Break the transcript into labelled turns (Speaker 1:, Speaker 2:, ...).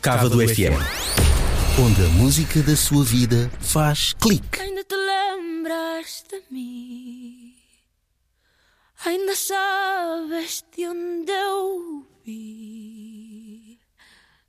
Speaker 1: Cávado FM, onde a música da sua vida faz clique.
Speaker 2: Ainda te lembras de mim? Ainda sabes de onde eu vi?